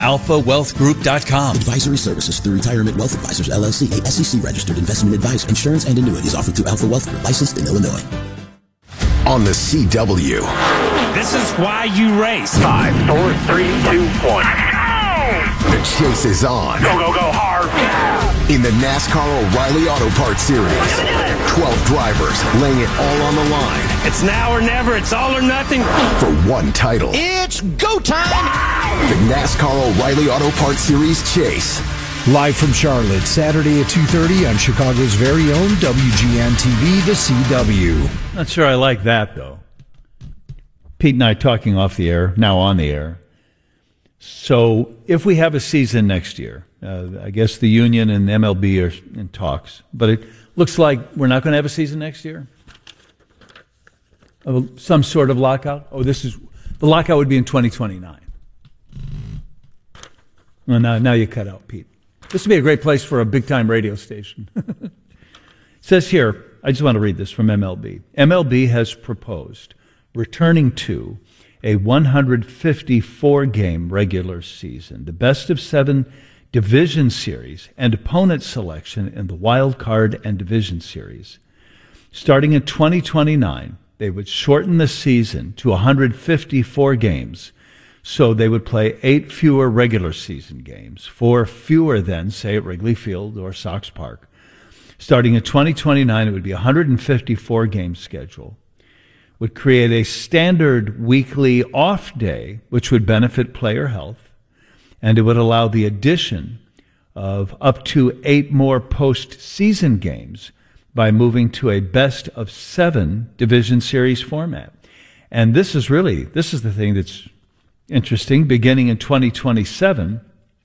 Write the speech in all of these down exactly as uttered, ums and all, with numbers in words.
alpha wealth group dot com. Advisory services through Retirement Wealth Advisors, L L C, a S E C-registered investment advisor. Insurance and annuities offered through Alpha Wealth Group, licensed in Illinois. On the C W. This is why you race. Five, four, three, two, one. The chase is on. Go, go, go hard. In the NASCAR O'Reilly Auto Parts Series. twelve drivers laying it all on the line. It's now or never. It's all or nothing. For one title. It's go time! The NASCAR O'Reilly Auto Parts Series Chase. Live from Charlotte, Saturday at two thirty on Chicago's very own W G N T V, the C W. Not sure I like that, though. Pete and I talking off the air, now on the air. So if we have a season next year, uh, I guess the union and M L B are in talks, but it looks like we're not going to have a season next year? Uh, some sort of lockout? Oh, this is, the lockout would be in twenty twenty-nine. Well, now, now you cut out, Pete. This would be a great place for a big-time radio station. It says here, I just want to read this from M L B. M L B has proposed returning to a one hundred fifty-four game regular season, the best of seven division series, and opponent selection in the wild card and division series. Starting in twenty twenty-nine, they would shorten the season to one hundred fifty-four games, so they would play eight fewer regular season games, four fewer than, say, at Wrigley Field or Sox Park. Starting in twenty twenty-nine, it would be a one hundred fifty-four game schedule. Would create a standard weekly off day, which would benefit player health, and it would allow the addition of up to eight more postseason games by moving to a best of seven division series format. And this is really, this is the thing that's interesting. Beginning in twenty twenty-seven,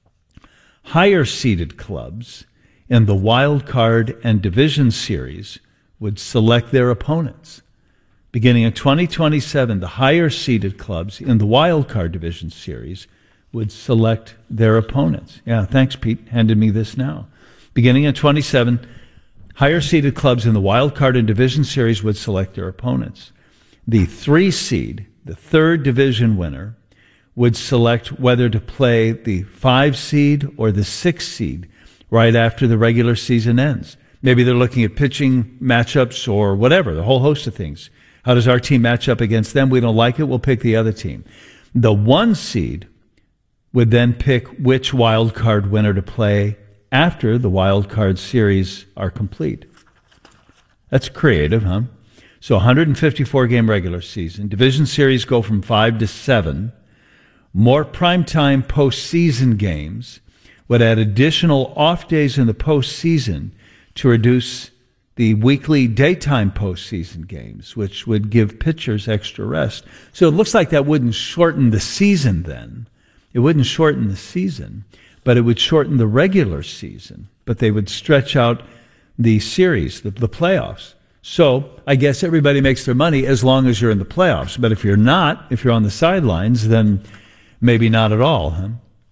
higher seeded clubs in the wild card and division series would select their opponents. Beginning in twenty twenty-seven, the higher seeded clubs in the wild card division series would select their opponents. Yeah, thanks, Pete. Handed me this now. Beginning in twenty-seven, higher seeded clubs in the wild card and division series would select their opponents. The three seed, the third division winner, would select whether to play the five seed or the six seed right after the regular season ends. Maybe they're looking at pitching matchups or whatever, the whole host of things. How does our team match up against them? We don't like it, we'll pick the other team. The one seed would then pick which wild card winner to play after the wild card series are complete. That's creative, huh? So one hundred fifty-four game regular season. Division series go from five to seven. More primetime postseason games would add additional off days in the postseason to reduce the weekly daytime postseason games, which would give pitchers extra rest. So it looks like that wouldn't shorten the season then. It wouldn't shorten the season, but it would shorten the regular season. But they would stretch out the series, the, the playoffs. So I guess everybody makes their money as long as you're in the playoffs. But if you're not, if you're on the sidelines, then maybe not at all, huh?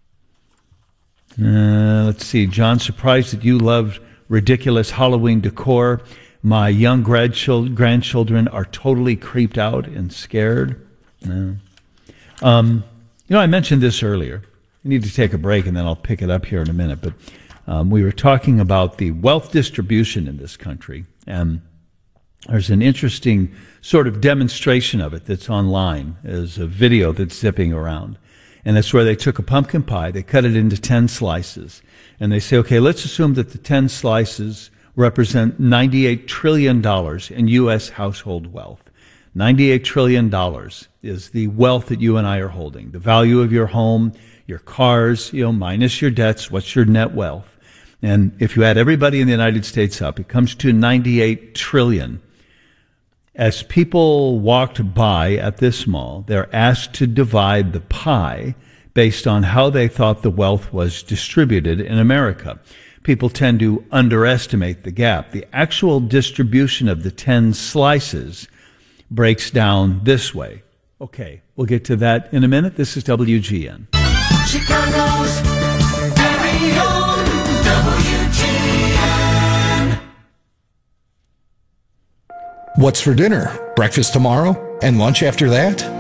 Uh, let's see. John, surprised that you loved ridiculous Halloween decor. My young grandchildren, grandchildren are totally creeped out and scared. No. Um, you know, I mentioned this earlier. I need to take a break, and then I'll pick it up here in a minute. But um, we were talking about the wealth distribution in this country, and there's an interesting sort of demonstration of it that's online. There's a video that's zipping around. And that's where they took a pumpkin pie, they cut it into ten slices, and they say, okay, let's assume that the ten slices represent ninety-eight trillion dollars in U S household wealth. ninety-eight trillion dollars is the wealth that you and I are holding. The value of your home, your cars, you know, minus your debts, what's your net wealth? And if you add everybody in the United States up, it comes to ninety-eight trillion dollars. As people walked by at this mall, they're asked to divide the pie based on how they thought the wealth was distributed in America. People tend to underestimate the gap. The actual distribution of the ten slices breaks down this way. Okay, we'll get to that in a minute. This is W G N. Chicago's very own W G N. What's for dinner? Breakfast tomorrow? And lunch after that?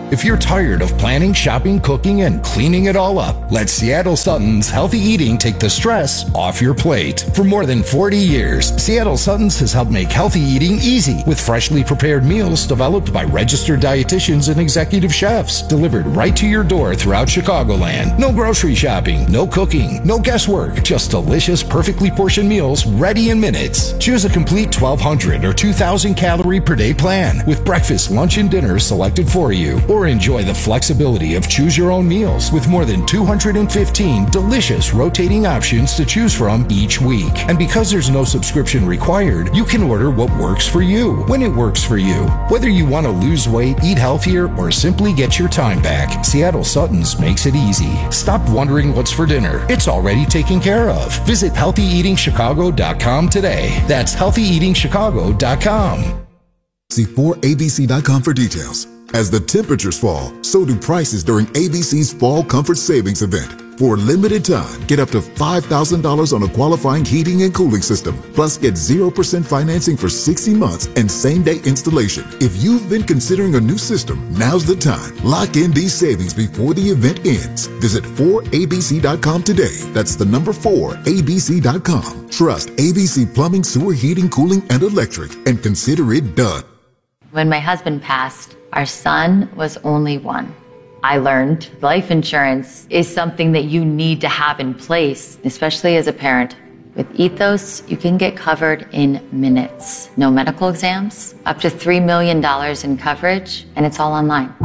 If you're tired of planning, shopping, cooking, and cleaning it all up, let Seattle Sutton's Healthy Eating take the stress off your plate. For more than forty years, Seattle Sutton's has helped make healthy eating easy with freshly prepared meals developed by registered dietitians and executive chefs, delivered right to your door throughout Chicagoland. No grocery shopping, no cooking, no guesswork, just delicious, perfectly portioned meals ready in minutes. Choose a complete twelve hundred or two thousand calorie per day plan with breakfast, lunch, and dinner selected for you. Or enjoy the flexibility of choose your own meals with more than two hundred fifteen delicious rotating options to choose from each week. And because there's no subscription required, you can order what works for you, when it works for you. Whether you want to lose weight, eat healthier, or simply get your time back, Seattle Sutton's makes it easy. Stop wondering what's for dinner. It's already taken care of. Visit healthy eating chicago dot com today. That's healthy eating chicago dot com. See four A B C dot com for details. As the temperatures fall, so do prices during A B C's Fall Comfort Savings Event. For a limited time, get up to five thousand dollars on a qualifying heating and cooling system. Plus, get zero percent financing for sixty months and same-day installation. If you've been considering a new system, now's the time. Lock in these savings before the event ends. Visit four A B C dot com today. That's the number four A B C dot com. Trust A B C Plumbing, Sewer, Heating, Cooling, and Electric, and consider it done. When my husband passed, our son was only one. I learned life insurance is something that you need to have in place, especially as a parent. With Ethos, you can get covered in minutes. No medical exams, up to three million dollars in coverage, and it's all online.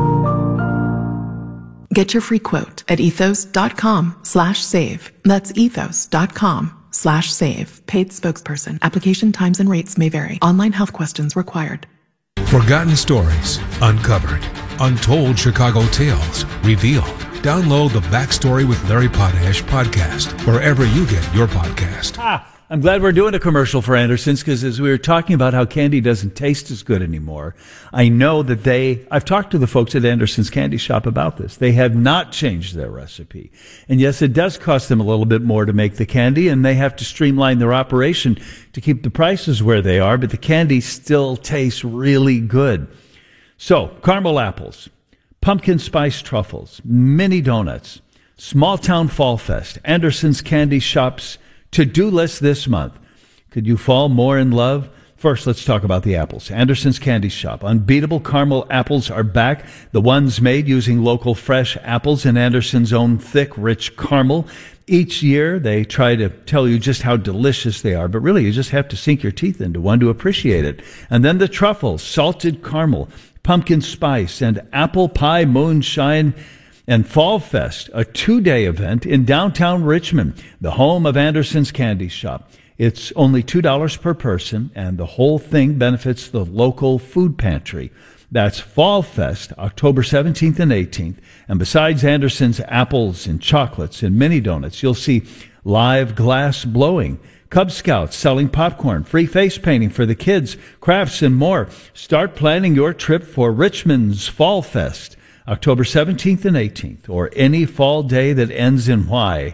Get your free quote at ethos.com slash save. That's ethos.com slash save. Paid spokesperson. Application times and rates may vary. Online health questions required. Forgotten stories, uncovered. Untold Chicago tales, revealed. Download the Backstory with Larry Potash podcast, wherever you get your podcast. Ah, I'm glad we're doing a commercial for Anderson's, because as we were talking about how candy doesn't taste as good anymore, I know that they, I've talked to the folks at Anderson's Candy Shop about this. They have not changed their recipe. And yes, it does cost them a little bit more to make the candy, and they have to streamline their operation to keep the prices where they are, but the candy still tastes really good. So, caramel apples, pumpkin spice truffles, mini donuts, Small Town Fall Fest, Anderson's Candy Shop's to-do list this month. Could you fall more in love? First, let's talk about the apples. Anderson's Candy Shop. Unbeatable caramel apples are back. The ones made using local fresh apples and Anderson's own thick, rich caramel. Each year, they try to tell you just how delicious they are, but really, you just have to sink your teeth into one to appreciate it. And then the truffles, salted caramel, pumpkin spice, and apple pie moonshine and Fall Fest, a two-day event in downtown Richmond, the home of Anderson's Candy Shop. It's only two dollars per person, and the whole thing benefits the local food pantry. That's Fall Fest, October seventeenth and eighteenth. And besides Anderson's apples and chocolates and mini donuts, you'll see live glass blowing, Cub Scouts selling popcorn, free face painting for the kids, crafts, and more. Start planning your trip for Richmond's Fall Fest, October seventeenth and eighteenth, or any fall day that ends in Y.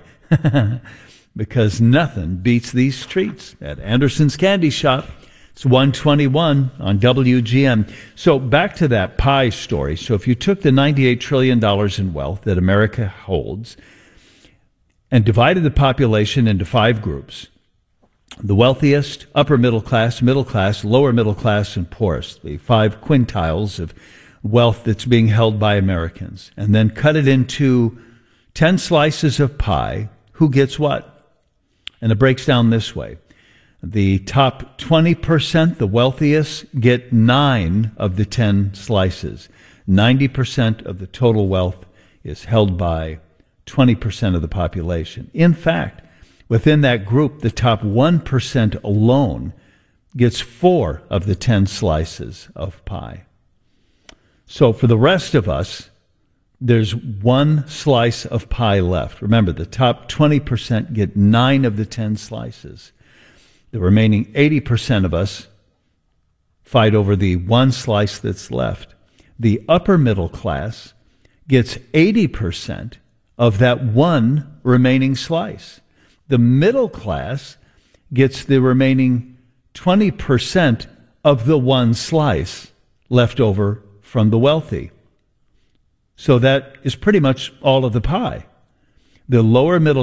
Because nothing beats these treats at Anderson's Candy Shop. It's one twenty-one on W G N. So back to that pie story. So if you took the ninety-eight trillion dollars in wealth that America holds and divided the population into five groups, the wealthiest, upper middle class, middle class, lower middle class, and poorest, the five quintiles of wealth that's being held by Americans, and then cut it into ten slices of pie, who gets what? And it breaks down this way. The top twenty percent, the wealthiest, get nine of the ten slices. ninety percent of the total wealth is held by twenty percent of the population. In fact, within that group, the top one percent alone gets four of the ten slices of pie. So for the rest of us, there's one slice of pie left. Remember, the top twenty percent get nine of the ten slices. The remaining eighty percent of us fight over the one slice that's left. The upper middle class gets eighty percent of that one remaining slice. The middle class gets the remaining twenty percent of the one slice left over from the wealthy. So that is pretty much all of the pie. The lower middle